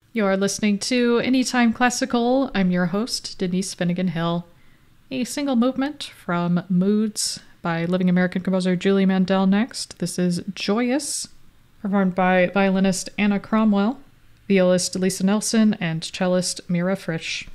You're listening to Anytime Classical. I'm your host, Denise Finnegan Hill. A single movement from Moods by living American composer Julie Mandel next. This is Joyous, performed by violinist Anna Cromwell, violist Lisa Nelson, and cellist Mira Frisch.